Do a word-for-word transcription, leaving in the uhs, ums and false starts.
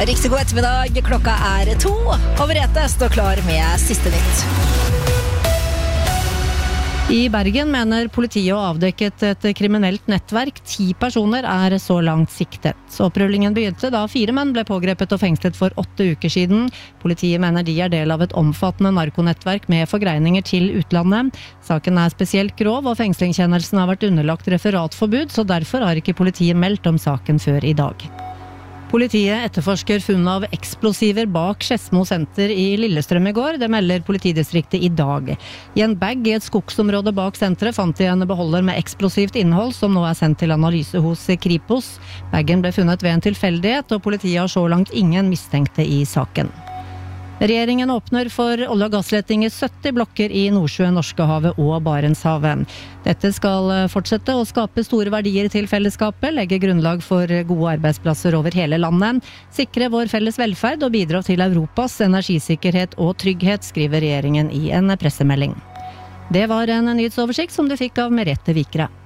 Riktig god ettermiddag, klokka er to, og Merete står klar med siste nytt. I Bergen mener politiet å avdekket et kriminelt nettverk. Ti personer er så langt siktet. Opprullingen begynte da fire menn ble pågrepet og fengslet for åtte uker siden. Politiet mener de er del av et omfattende narkonettverk med forgreininger til utlandet. Saken er spesielt grov, og fengslingskjennelsen har vært underlagt referatforbud, så derfor har ikke politiet meldt om saken før i dag. Politiet etterforsker funn av eksplosiver bak Skedsmo senter i Lillestrøm i går. Det melder politidistriktet i dag. I en bag i et skogsområde bak senteret fant de en beholder med eksplosivt innhold som nå er sendt til analyse hos Kripos. Baggen ble funnet ved en tilfeldighet, og politiet har så langt ingen mistenkte i saken. Regjeringen åpner for olje- og gassleting i sytti blokker i Nordsjøen, Norskehavet og Barentshavet. Dette skal fortsette å skape store verdier til fellesskapet, legge grunnlag for gode arbeidsplasser over hele landet, sikre vår felles velferd og bidra til Europas energisikkerhet og trygghet, skriver regjeringen i en pressemelding. Det var en nyhetsoversikt som du fikk av Merete Vikre.